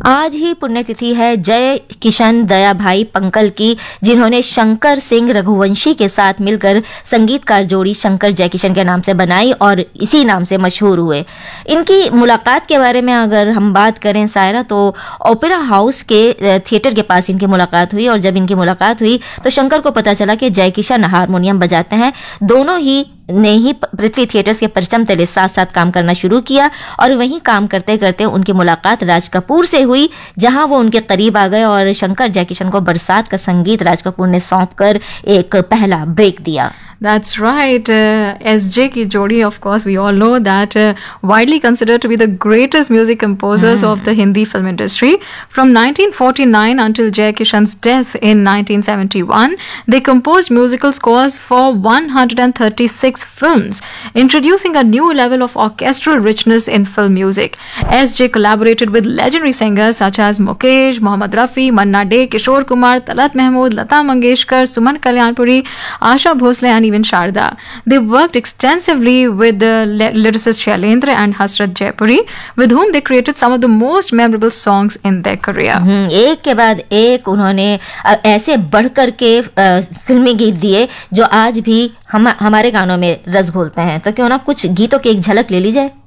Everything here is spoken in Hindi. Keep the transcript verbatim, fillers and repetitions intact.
आज ही पुण्यतिथि है जय किशन दया भाई पंकल की, जिन्होंने शंकर सिंह रघुवंशी के साथ मिलकर संगीतकार जोड़ी शंकर जयकिशन के नाम से बनाई और इसी नाम से मशहूर हुए। इनकी मुलाकात के बारे में अगर हम बात करें सायरा, तो ओपेरा हाउस के थिएटर के पास इनकी मुलाकात हुई और जब इनकी मुलाकात हुई तो शंकर को पता चला कि जयकिशन हारमोनियम बजाते हैं। दोनों ही ने ही पृथ्वी थिएटर्स के परचम तले साथ साथ काम करना शुरू किया और वहीं काम करते करते उनकी मुलाकात राज कपूर से हुई, जहां वो उनके करीब आ गए और शंकर जयकिशन को बरसात का संगीत राज कपूर ने सौंपकर एक पहला ब्रेक दिया। That's right. Uh, S J की जोड़ी, of course, we all know that uh, widely considered to be the greatest music composers mm. of the Hindi film industry. From nineteen forty-nine until Jay Kishan's death in nineteen seventy-one, they composed musical scores for one hundred thirty-six films, introducing a new level of orchestral richness in film music. S J collaborated with legendary singers such as Mukesh, Mohammad Rafi, Manna Dey, Kishore Kumar, Talat Mahmood, Lata Mangeshkar, Suman Kalyanpuri, Asha Bhosle, and even Sharda. They worked extensively with the lyricist Shailendra and Hasrat Jaipuri, with whom they created some of the most memorable songs in their career. एक के बाद एक उन्होंने ऐसे बढ़कर के फिल्मी गीत दिए जो आज भी हम हमारे गानों में रस घोलते हैं। तो क्यों ना कुछ गीतों की एक झलक ले ली जाए।